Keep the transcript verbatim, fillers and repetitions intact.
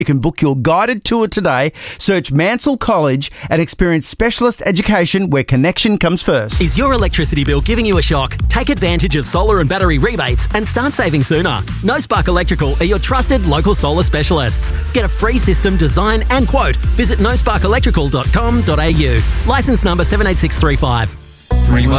You can book your guided tour today. Search Mansell College and experience specialist education where connection comes first. Is your electricity bill giving you a shock? Take advantage of solar and battery rebates and start saving sooner. No Spark Electrical are your trusted local solar specialists. Get a free system design and quote. Visit no spark electrical dot com dot a u. Licence number seven eight six three five. three one